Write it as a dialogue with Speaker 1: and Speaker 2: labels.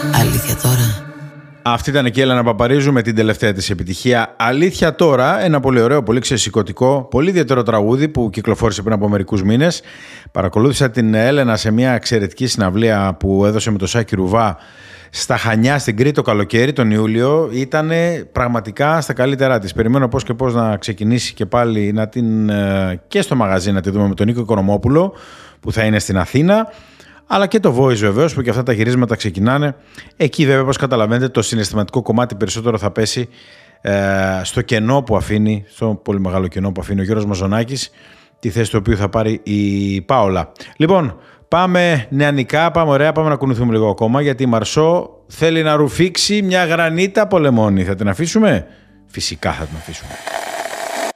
Speaker 1: Αλήθεια τώρα.
Speaker 2: Αυτή ήταν και η Έλενα Παπαρίζου με την τελευταία της επιτυχία Αλήθεια τώρα. Ένα πολύ ωραίο, πολύ ξεσηκωτικό, πολύ ιδιαίτερο τραγούδι που κυκλοφόρησε πριν από μερικούς μήνες. Παρακολούθησα την Έλενα σε μια εξαιρετική συναυλία που έδωσε με το Σάκη Ρουβά στα Χανιά, στην Κρήτη το καλοκαίρι, τον Ιούλιο. Ήταν πραγματικά στα καλύτερά της. Περιμένω πώς και πώς να ξεκινήσει και πάλι να την, και στο μαγαζί να τη δούμε με τον Νίκο Οικονομόπουλο που θα είναι στην Αθήνα. Αλλά και το Voice βεβαίως που και αυτά τα γυρίσματα ξεκινάνε. Εκεί βέβαια, όπως καταλαβαίνετε, το συναισθηματικό κομμάτι περισσότερο θα πέσει στο κενό που αφήνει, στο πολύ μεγάλο κενό που αφήνει ο Γιώργος Μαζονάκης, τη θέση του οποίου θα πάρει η Πάολα. Λοιπόν, πάμε νεανικά, πάμε ωραία, πάμε να κουνηθούμε λίγο ακόμα, γιατί η Μαρσό θέλει να ρουφήξει μια γρανίτα πολεμόνη. Θα την αφήσουμε? Φυσικά θα την αφήσουμε.